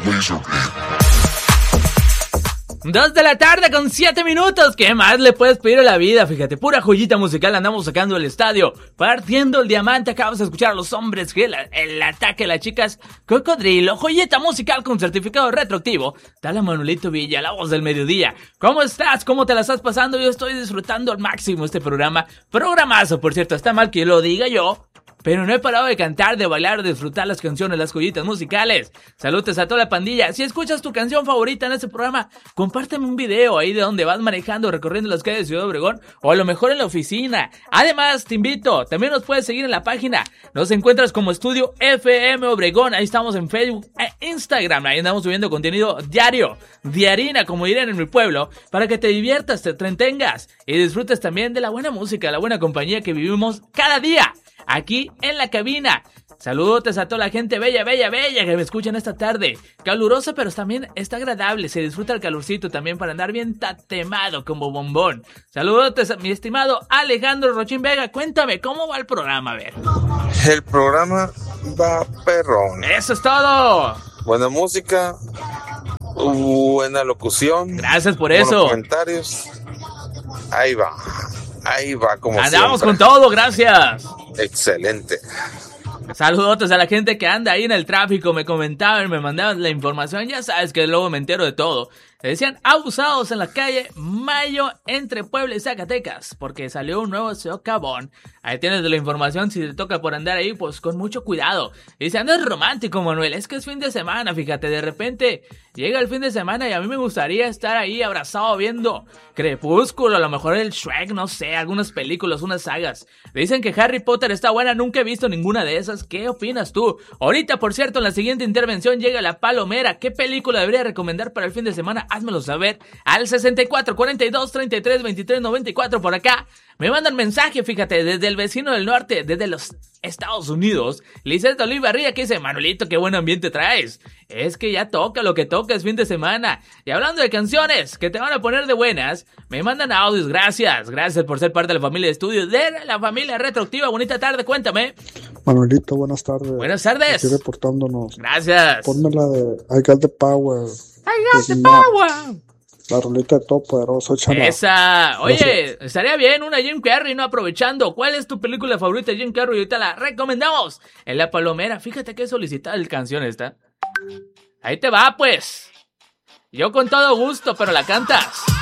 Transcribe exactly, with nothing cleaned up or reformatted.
Dos de la tarde con siete minutos. ¿Qué más le puedes pedir a la vida? Fíjate, pura joyita musical andamos sacando del estadio. Partiendo el diamante, acabas de escuchar a Los Hombres G, el, el ataque a las chicas Cocodrilo. Joyita musical con certificado retroactivo. Dale a Manuelito Villa, la voz del mediodía. ¿Cómo estás? ¿Cómo te la estás pasando? Yo estoy disfrutando al máximo este programa. Programazo, por cierto, está mal que lo diga yo, pero no he parado de cantar, de bailar, de disfrutar las canciones, las joyitas musicales. Saludos a toda la pandilla. Si escuchas tu canción favorita en este programa, compárteme un video ahí de donde vas manejando, recorriendo las calles de Ciudad Obregón, o a lo mejor en la oficina. Además, te invito, también nos puedes seguir en la página. Nos encuentras como Estudio F M Obregón. Ahí estamos en Facebook e Instagram. Ahí andamos subiendo contenido diario, diarina, como dirían en mi pueblo, para que te diviertas, te entretengas y disfrutes también de la buena música, la buena compañía que vivimos cada día aquí en la cabina. Saludos a toda la gente bella, bella, bella que me escuchan esta tarde. Calurosa, pero también está agradable. Se disfruta el calorcito también para andar bien tatemado como bombón. Saludos a mi estimado Alejandro Rochín Vega. Cuéntame, ¿cómo va el programa? A ver. El programa va perrón. Eso es todo. Buena música, buena locución. Gracias por eso. Buenos comentarios. Ahí va. Ahí va como Andamos siempre. con todo, gracias. Excelente. Saludos a la gente que anda ahí en el tráfico. Me comentaban, me mandaban la información. Ya sabes que luego me entero de todo. Se decían abusados en la calle Mayo entre Puebla y Zacatecas, porque salió un nuevo socavón. Ahí tienes la información. Si te toca por andar ahí, pues con mucho cuidado. Dice, andas romántico, Manuel. Es que es fin de semana, fíjate. De repente llega el fin de semana y a mí me gustaría estar ahí abrazado viendo Crepúsculo, a lo mejor el Shrek, no sé, algunas películas, unas sagas. Dicen que Harry Potter está buena, nunca he visto ninguna de esas. ¿Qué opinas tú? Ahorita, por cierto, en la siguiente intervención llega La Palomera. ¿Qué película debería recomendar para el fin de semana? Házmelo saber al sesenta y cuatro, cuarenta y dos, treinta y tres, veintitrés, noventa y cuatro por acá. Me mandan mensaje, fíjate, desde el vecino del norte, desde los Estados Unidos. Lizeth Olivarría que dice, Manuelito, qué buen ambiente traes. Es que ya toca lo que toca, es fin de semana. Y hablando de canciones que te van a poner de buenas, me mandan audios, gracias. Gracias por ser parte de la familia de estudio, de la familia retroactiva. Bonita tarde, cuéntame. Manuelito, buenas tardes. Buenas tardes. Aquí reportándonos. Gracias. Ponme la de I Got the Power. I Got the Power. La rolita de Todopoderoso, échala. Esa. Oye, Gracias. estaría bien una Jim Carrey, no aprovechando. ¿Cuál es tu película favorita de Jim Carrey? Ahorita la recomendamos en La Palomera. Fíjate qué solicitada la canción esta. Ahí te va, pues. Yo con todo gusto, pero la cantas.